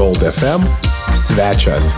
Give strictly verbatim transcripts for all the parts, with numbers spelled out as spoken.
Gold F M svečias.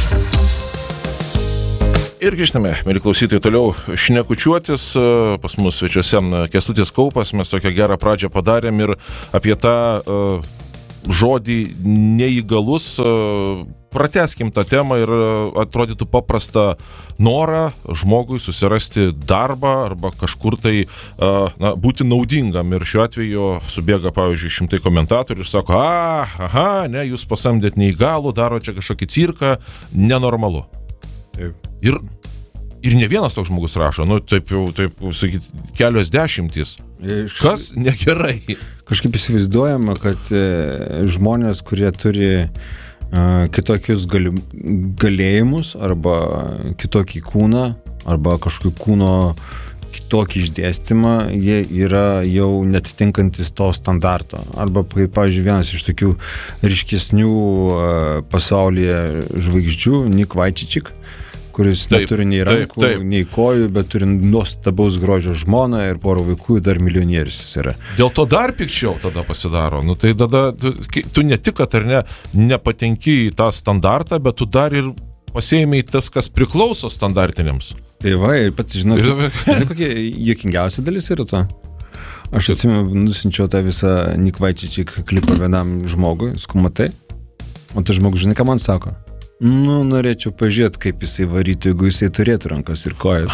Ir grįžtame, mėly klausytojai, toliau šnekučiuotis. Pas mus svečiuose Kęstutis Kaupas, mes tokią gerą pradžią padarėm ir apie tą uh, žodį neįgalus. Uh, pratęskim tą temą ir uh, atrodytų paprastą norą žmogui susirasti darbą arba kažkur tai uh, na, būti naudingam. Ir šiuo atveju subėga, pavyzdžiui, šimtai komentatorių ir sako, a, aha, ne, jūs pasamdėt neįgalų, daro čia kažkokį cirką, nenormalu. Ir, ir ne vienas toks žmogus rašo, nu taip jau, taip sakyt, kelios dešimtys. Kas negerai? Kažkaip įsivaizduojama, kad e, žmonės, kurie turi e, kitokius gali, galėjimus arba kitokį kūną arba kažkokį kūno kitokį išdėstymą, jie yra jau netitinkantis to standarto. Arba, kaip, pavyzdžiui, vienas iš tokių ryškesnių e, pasaulyje žvaigždžių, Nick Vujicic, kuris taip, neturi nei rankų, taip, taip. nei kojų, bet turi nuostabaus grožio žmoną ir porą vaikų, dar milijonierius jis yra. Dėl to dar pikčiau tada pasidaro. Nu, tai tada tu, tu ne tik, kad ar ne, nepatenki į tą standartą, bet tu dar ir pasiėmei tas, kas priklauso standartiniams. Tai va, ir pats žinau, ir... žinau kokia juokingiausia dalis yra to. Aš atsimenu, nusinčiau tą visą Nick Vujicic klipą vienam žmogui, skumatai. O tas žmogus, žinai, ką man sako? Nu, norėčiau pažiūrėti, kaip jisai varytų, jeigu jisai turėtų rankas ir kojas.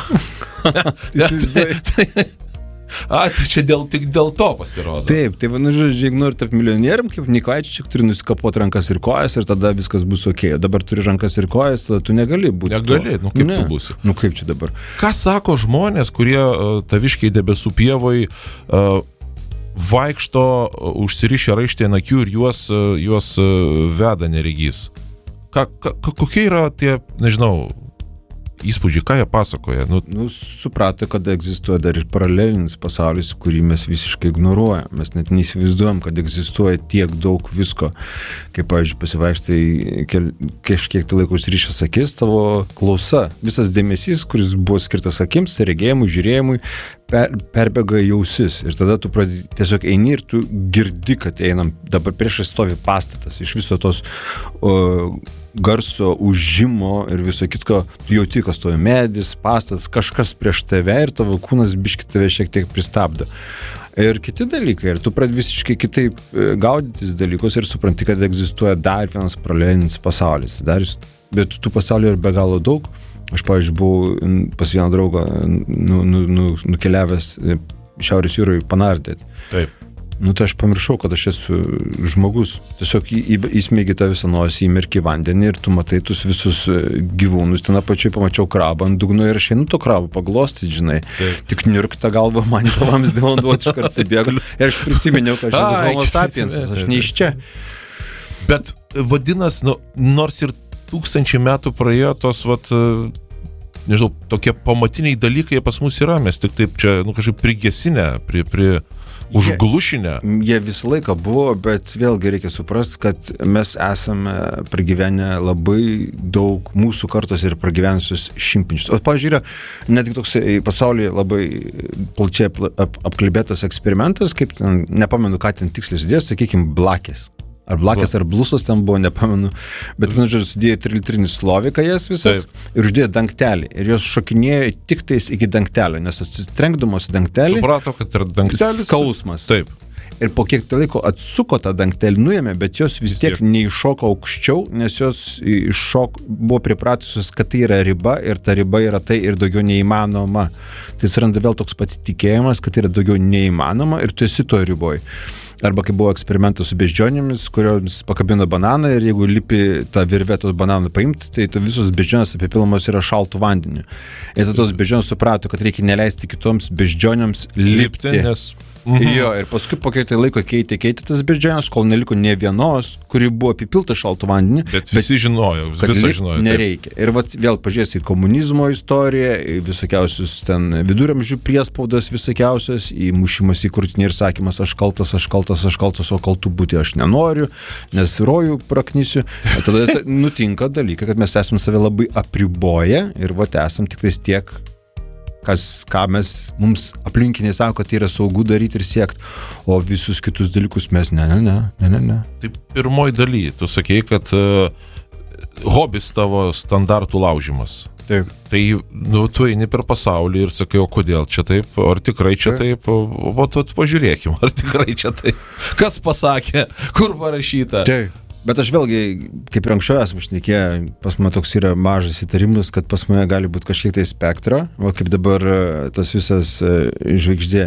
A, tai čia dėl, tik dėl to pasirodo. Taip, tai, nu, žodžiu, jeigu nori tapti milijonierium, kaip Nick Vujicic, turi nusikapoti rankas ir kojas ir tada viskas bus ok. Dabar turi rankas ir kojas, tada tu negali būti. Negali, to. nu kaip ne. tu būsi? Nu kaip čia dabar? Ką sako žmonės, kurie uh, taviškiai debesų pievoj uh, vaikšto, uh, užsirišę raištį ant akių ir juos, uh, juos uh, veda neregys? Ka, ka, kokie yra tie, nežinau, įspūdžiai, ką jie pasakoja? Nu, nu, suprato, kad egzistuoja dar ir paralelinis pasaulis, kurį mes visiškai ignoruojam. Mes net neįsivaizduojam, kad egzistuoja tiek daug visko. Kaip, pavyzdžiui, pasivaikštai kažkiek tai laiko užsirišęs akis, tavo klausa, visas dėmesys, kuris buvo skirtas akims, regėjimui, žiūrėjimui, per, perbėga į ausis. Ir tada tu pradedi, tiesiog eini ir tu girdi, kad einam. Dabar priešai stovi pastatas. Iš viso tos o, garso užžimo ir viso kitko, tu jauti, kas stovi medis, pastatas, kažkas prieš tave ir tavo kūnas biški tave šiek tiek pristabdo. Ir kiti dalykai, ir tu pradedi visiškai kitaip gaudytis dalykus ir supranti, kad egzistuoja dar vienas paralelinis pasaulis. Dar, bet tų pasaulių yra be galo daug. Aš, pavyzdžiui, buvau pas vieną draugą nu, nu, nu, nukeliavęs Šiaurės jūroje panardėti. Taip. Nu, tai aš pamiršau, kad aš esu žmogus. Tiesiog į, įsmėgi tą visą nosį, įmerki vandenį ir tu matai tus visus gyvūnus. Ten apačiai pamačiau krabą ant dugno ir aš einu to krabą paglostyti, žinai. Taip. Tik niurk tą galvą man į pavamsdį vanduoti, iš karto atsibėgu. Ir aš prisiminiau, kad aš esu homo sapiensas, aš ne iš čia. Bet vadinas, nu, nors ir tūkstančiai metų praėjo tos, vat, nežinau, tokie pamatiniai dalykai pas mus yra, mes tik taip čia, nu, kažkaip prigesinę, pri... pri užglušinę. Jie, jie visą laiką buvo, bet vėlgi reikia suprasti, kad mes esame pragyvenę labai daug mūsų kartos ir pragyvenusius šimtmečius. O, pavyzdžiui, yra netgi toks pasaulyje labai plačiai ap, apkalbėtas eksperimentas, kaip ten, nepamenu, ką ten tiksliai sudės, sakykime, blakės. Ar blakės, ar blusos ten buvo, nepamenu. Bet, vienu žodžiu, sudėjo trilitrinį sloviką jas visas Taip. Ir uždėjo dangtelį. Ir jos šokinėjo tik tais iki dangtelio, nes atsitrenkdamos dangtelį. Suprato, kad yra dangtelis. Skausmas. Taip. Ir po kiek tai laiko atsuko tą dangtelį, nuėmė, bet jos vis tiek neiššoko aukščiau, nes jos iššok, buvo pripratusios, kad tai yra riba ir ta riba yra tai ir daugiau neįmanoma. Tai atsiranda vėl toks pat tikėjimas, kad tai yra daugiau neįmanoma ir tu esi to riboj. Arba kai buvo eksperimentas su beždžionėmis, kurioms pakabino bananą ir jeigu lipi tą virvę tos bananų paimti, tai tu visos beždžionės apipilamos yra šaltų vandeniu. Ir tos beždžionės suprato, kad reikia neleisti kitoms beždžionėms lipti. lipti nes... Mhm. Jo, ir paskui po kiek tai laiko keitė, keitė tas beždžionės, kol neliko ne vienos, kuri buvo apipilta šaltų vandenį. Bet visi bet, žinojo, visą žinojo. Nereikia. Taip. Ir vat, vėl pažiūrės į komunizmo istoriją, į visokiausius ten viduramžių priespaudas visokiausias, į mušimas į krūtinį ir sakymas, aš kaltas, aš kaltas, aš kaltas, o kaltų būti aš nenoriu, nes rojų praknysiu. Ir tada nutinka dalykai, kad mes esame save labai apriboję ir vat esam tik tais tiek, kas, ką mes, mums aplinkiniai sako, kad tai yra saugu daryti ir siekti, o visus kitus dalykus mes ne, ne, ne, ne, ne, ne. Tai pirmoji daly, tu sakei, kad uh, hobis tavo standartų laužimas. Taip. Tai, nu, tu eini per pasaulį ir sakai, o kodėl čia taip, ar tikrai čia taip, o, o tu pažiūrėkim, ar tikrai čia taip. Kas pasakė, kur parašyta? Taip. Bet aš vėlgi, kaip ir anksčiau esam šnekėję, pas mane toks yra mažas įtarimas, kad pas mane gali būti kažkiek tai spektro, o kaip dabar tas visas žvaigždė,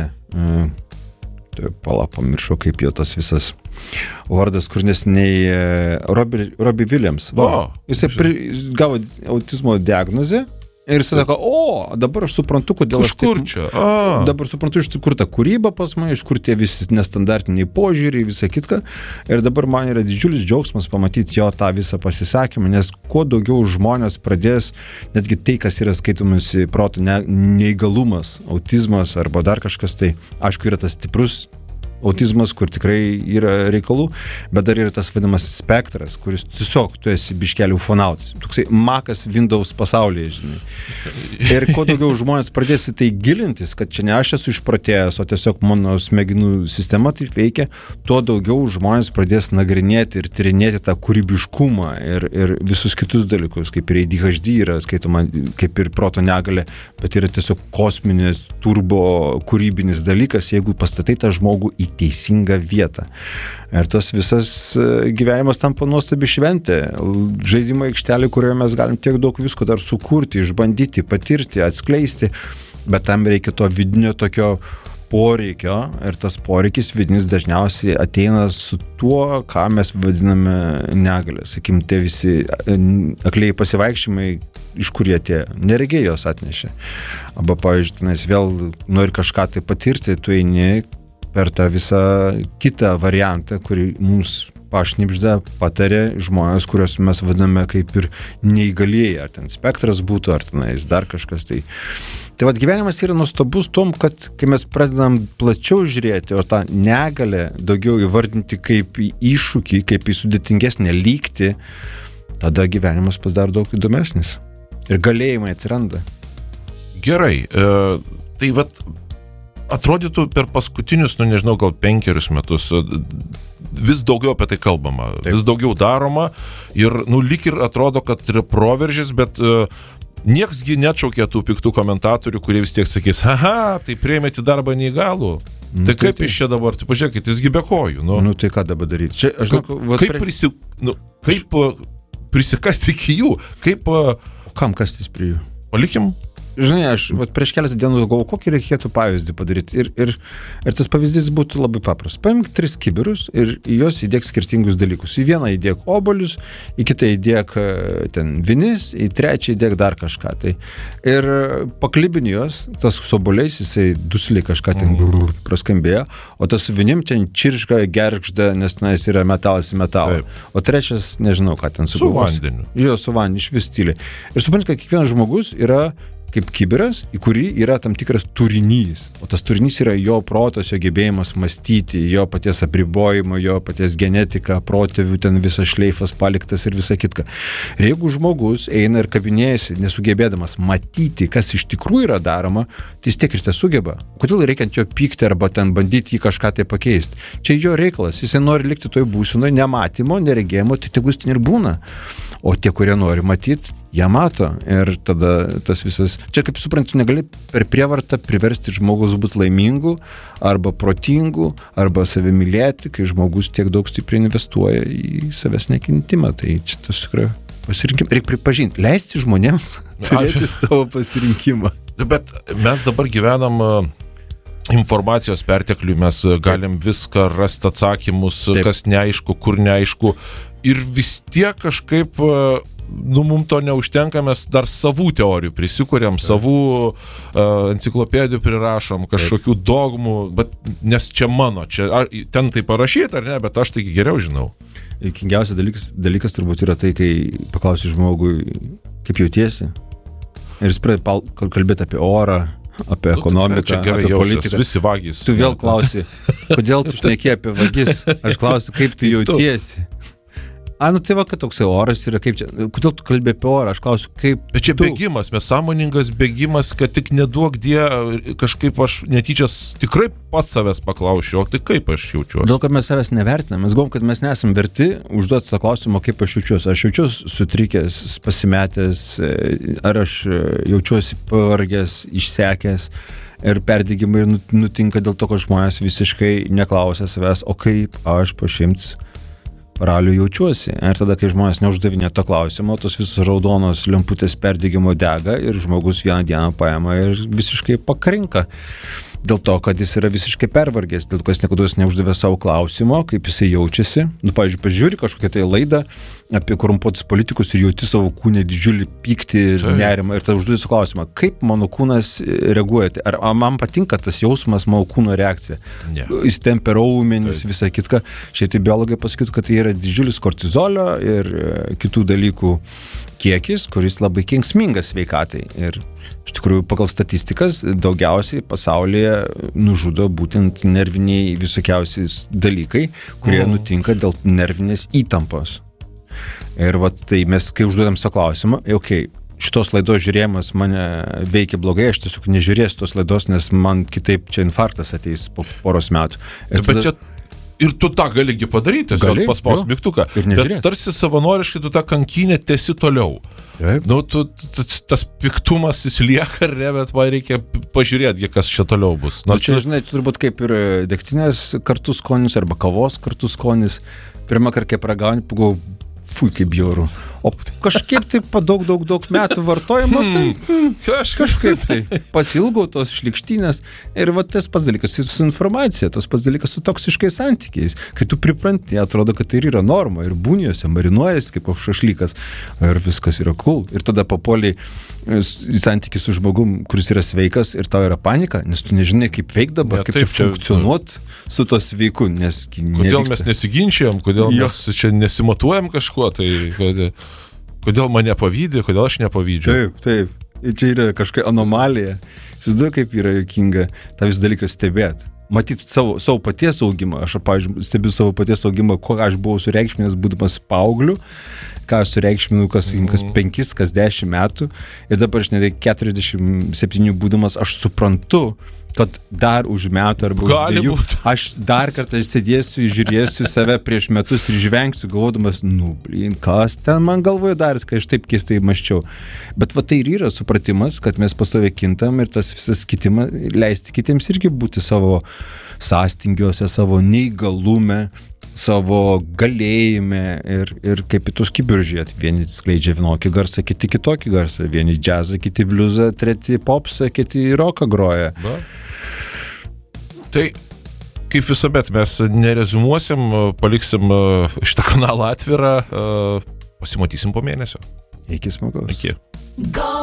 pala, pamiršau, kaip jo tas visas vardas, kur nesiniai Robbie, Robbie Williams. Va, o, jisai pri, gavo autizmo diagnozę ir jisai sako, o, dabar aš suprantu, kodėl iš aš taip... Kur čia? A. Dabar suprantu, iš kur ta kūryba pas mane, iš kur tie visi nestandartiniai požiūriai, visą kitką. Ir dabar man yra didžiulis džiaugsmas pamatyti jo tą visą pasisakymą, nes kuo daugiau žmonės pradės, netgi tai, kas yra skaitomas proto ne, neįgalumas, autizmas arba dar kažkas, tai aišku yra tas stiprus autizmas, kur tikrai yra reikalų, bet dar yra tas vadinamas spektras, kuris tiesiog tu esi biškelį ufonautas. Toksai makas Windows pasaulyje, žinai. Ir kuo daugiau žmonės pradės į tai gilintis, kad čia ne aš esu išprotėjęs, o tiesiog mano smegenų sistema taip veikia, tuo daugiau žmonės pradės nagrinėti ir tyrinėti tą kūrybiškumą ir, ir visus kitus dalykus, kaip ir A D H D yra skaitoma, kaip ir proto negalia, bet yra tiesiog kosminis, turbo kūrybinis dalykas, jeigu pastatai tą žmogų į teisingą vietą. Ir tas visas gyvenimas tampa nuostabi šventė. Žaidimo aikštelė, kurioje mes galim tiek daug visko dar sukurti, išbandyti, patirti, atskleisti, bet tam reikia to vidinio tokio poreikio ir tas poreikis vidinis dažniausiai ateina su tuo, ką mes vadiname negalę. Sakykim, tie visi akliai pasivaikščiojimai, iš kur jie atėjo. Neregėjai jos atnešė. Arba, pavyzdžiui, nes vėl nori kažką tai patirti, tu eini per tą visą kitą variantą, kurį mums pašnibžda, patarė žmonės, kuriuos mes vadiname kaip ir neįgalieji, ar ten spektras būtų, ar tenais dar kažkas. Tai, tai vat gyvenimas yra nuostabus tom, kad kai mes pradedam plačiau žiūrėti, o tą negalę daugiau įvardinti kaip į iššūkį, kaip į sudėtingesnę lygtį, tada gyvenimas pasidaro daug įdomesnis. Ir galėjimai atsiranda. Gerai, e, tai vat atrodytų per paskutinius, nu nežinau, gal penkerius metus vis daugiau apie tai kalbama, Taip. vis daugiau daroma ir, nu, lyg ir atrodo, kad yra proveržis, bet uh, nieksgi neatšaukė tų piktų komentatorių, kurie vis tiek sakys, aha, tai priėmėte darbą neįgalų. Nu, tai, tai kaip tai... iš čia dabar, tai pažiūrėkit, jisgi be kojų. Nu, nu tai ką dabar daryti? Čia, aš žinau, Ka, kaip prie... prisi, nu, kaip uh, prisikasti iki jų? Kaip... Uh, Kam kastis prie jų? Palikim. Žinai, aš vat, prieš keletą dienų galvoju, kokį reikėtų pavyzdį padaryti. Ir, ir, ir tas pavyzdys būtų labai paprastas. Paimk tris kibirus ir į juos įdėk skirtingus dalykus. Į vieną įdėk obuolius, į kitą įdėk ten vinis, į trečią įdėk dar kažką. Tai. Ir paklibini juos, tas su obuoliais, jisai dusliai kažką ten mm. praskambėjo, o tas su vinim ten čirška, gergžda, nes tenais yra metalas į metalą. Taip. O trečias, nežinau, ką ten sugalvos. Su vandeniu. Jo, su vandeniu, iš vis tyliai. Ir suprantu, kad kiekvienas žmogus yra kaip kibiras, į kurį yra tam tikras turinys. O tas turinys yra jo protas, jo gebėjimas mąstyti, jo paties apribojimo, jo paties genetika, protėvių ten visas šleifas paliktas ir visa kitka. Ir jeigu žmogus eina ir kabinėjasi, nesugebėdamas matyti, kas iš tikrųjų yra daroma, tai jis tiek ir tai sugeba. Kodėl reikia ant jo pykti arba ten bandyti jį kažką tai pakeisti? Čia jo reikalas. Jisai nori likti toj būsenoje nematymo, neregėjimo, tai tegus ten ir būna. O tie, kurie nori matyti, jie mato. Ir tada tas visas... Čia, kaip suprantu, negali per prievartą priversti žmogus būti laimingu, arba protingu, arba save mylėti, kai žmogus tiek daug stipriai investuoja į savęs nekintimą. Tai čia tas tikrai pasirinkimą. Reikia pripažinti, leisti žmonėms turėti savo pasirinkimą. Bet mes dabar gyvenam informacijos pertekliui, mes galim viską rasti atsakymus, Taip. Kas neaišku, kur neaišku. Ir vis tiek kažkaip, nu, mums to neužtenka, mes dar savų teorijų prisikuriam, Taip. Savų uh, enciklopedijų prirašom, kažkokių Taip. Dogmų, bet nes čia mano, čia, ar, ten tai parašyta ar ne, bet aš tai geriau žinau. Kingiausias dalykas, dalykas turbūt yra tai, kai paklausi žmogui, kaip jautiesi, ir jis pradeda kalbėti apie orą, apie nu, ekonomiką, apie politiką. Visi vagys. Tu vėl klausi, kodėl tu šneki apie vagis? Aš klausiu, kaip tu jautiesi? A, nu tai va, kad toksai oras yra, kaip čia, kodėl tu kalbė apie orą, aš klausiu, kaip... Bet čia tu... bėgimas, mes sąmoningas bėgimas, kad tik neduok die, kažkaip aš netyčias tikrai pats savęs paklausiu, o tai kaip aš jaučiuosi? Dėl, kad mes savęs nevertinam, mes galvom, kad mes nesam verti užduoti tą klausimą, kaip aš jaučiuosi. Aš jaučiuosi sutrikęs, pasimetęs, ar aš jaučiuosi pavargęs, išsekęs. Ir perdegimai nutinka dėl to, kad žmonės visiškai neklausia savęs, o kaip aš po šimts paralių jaučiuosi. Ir tada, kai žmonės neuždavinė to klausimo, tos visos raudonos lemputės perdegimo dega ir žmogus vieną dieną paima ir visiškai pakrinka. Dėl to, kad jis yra visiškai pervargęs, dėl to, kad jis niekada neuždavė savo klausimo, kaip jisai jaučiasi. Nu, pavyzdžiui, pažiūri kažkokią tai laidą apie korumpuotus politikus ir jauti savo kūne didžiulį pyktį ir nerimą ir tada užduodi savo klausimą, kaip mano kūnas reaguoja. Ar man patinka tas jausmas, mano kūno reakcija? Ne. Jis tempia raumenis, visą kitką. Šitai biologai pasakytų, kad tai yra didžiulis kortizolio ir kitų dalykų kiekis, kuris labai kenksmingas sveikatai. Ir iš tikrųjų, pagal statistikas, daugiausiai pasaulyje nužudo būtent nerviniai visokiausiais dalykai, kurie mm. nutinka dėl nervinės įtampos. Ir vat, tai mes, kai užduodam savo klausimą, okei, okay, šitos laidos žiūrėjimas mane veikia blogai, aš tiesiog nežiūrėsiu tos laidos, nes man kitaip čia infarktas ateis po poros metų. Ir bet tada... čia... Ir tu tą galigi padaryti, tiesiog paspaus mygtuką. Bet tarsi savanoriškai tu tą kankinę tęsi toliau. Taip. Nu, tu, tas piktumas jis lieka, ne, bet man reikia pažiūrėti, kas čia toliau bus. Nors čia, žinai, turbūt kaip ir degtinės kartu skonis arba kavos kartu skonis. Pirmą kartą, kai pragauni, pagalvojau, fui, kaip bjauru. O kažkaip tai po daug, daug, daug metų vartojimo, tai hmm, kažkaip tai pasilgau tos šlikštynės. Ir va tas pats dalykas su informacija, tas pats dalykas su toksiškais santykiais. Kai tu pripranti, atrodo, kad tai yra norma ir būniuose, marinuojasi kaip koks šašlykas ir viskas yra cool. Ir tada papuoliai į santykį su žmogum, kuris yra sveikas ir tau yra panika, nes tu nežinai, kaip veik dabar, ja, kaip taip, čia funkcionuot su to sveiku, nes kodėl nevyksta. Mes nesiginčiam, kodėl jo. Mes čia nesimatuojam kažkuo, tai kodėl, kodėl mane pavydė, kodėl aš nepavydžiu. Taip, taip. Ir čia yra kažkokia anomalija. Įsivaizduoju, kaip yra juokinga tą visą dalyką stebėti. Matyti savo, savo paties augimą. Aš, pavyzdžiui, stebiu savo paties augimą, ko aš buvau sureikšminęs būdamas paaugliu, ką aš sureikšminu kas, kas penkis, kas dešimt metų. Ir dabar aš net keturiasdešimt septynių būdamas, aš suprantu, kad dar už metų arba už dviejų aš dar kartą sėdėsiu, žiūrėsiu save prieš metus ir žvengsiu, galvodamas, nu, blin, kas ten man galvoje darys, kai aš taip keistai maščiau. Bet va tai ir yra supratimas, kad mes pastovė kintam ir tas visas kitimą leisti kitiems irgi būti savo sąstingiuose, savo neįgalume, savo galėjime ir, ir kaip į tuos kibirus žiūrėti. Vieni skleidžia vienokį garsą, kiti kitokį garsą. Vieni džiazą, kiti bliuzą, treti popsą, kiti roką groja. Da. Tai kaip visuomet mes nerezumuosim, paliksim šitą kanalą atvirą, pasimatysim po mėnesio. Iki smagaus. Iki.